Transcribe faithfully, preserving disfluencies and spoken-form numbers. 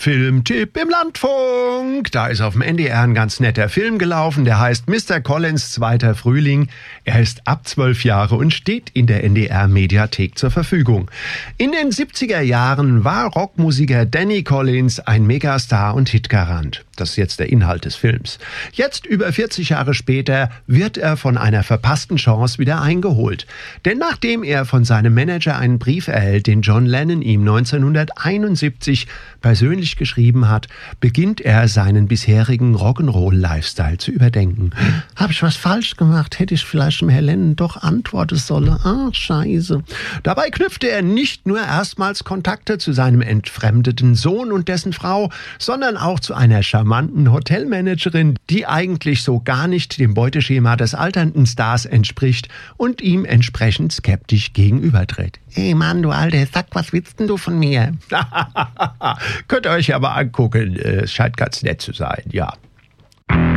Filmtipp im Landfunk. Da ist auf dem N D R ein ganz netter Film gelaufen, der heißt Mister Collins zweiter Frühling. Er ist ab zwölf Jahre und steht in der N D R-Mediathek zur Verfügung. In den siebziger Jahren war Rockmusiker Danny Collins ein Megastar und Hitgarant. Das ist jetzt der Inhalt des Films. Jetzt, über vierzig Jahre später, wird er von einer verpassten Chance wieder eingeholt. Denn nachdem er von seinem Manager einen Brief erhält, den John Lennon ihm neunzehnhunderteinundsiebzig persönlich geschrieben hat, beginnt er seinen bisherigen Rock'n'Roll-Lifestyle zu überdenken. Hab ich was falsch gemacht? Hätte ich vielleicht dem Herrn Lennon doch antworten sollen? Ach, scheiße. Dabei knüpfte er nicht nur erstmals Kontakte zu seinem entfremdeten Sohn und dessen Frau, sondern auch zu einer charmanten Hotelmanagerin, die eigentlich so gar nicht dem Beuteschema des alternden Stars entspricht und ihm entsprechend skeptisch gegenübertritt. Hey Mann, du alter Sack, was willst denn du von mir? Könnt ihr euch aber angucken, es scheint ganz nett zu sein, ja.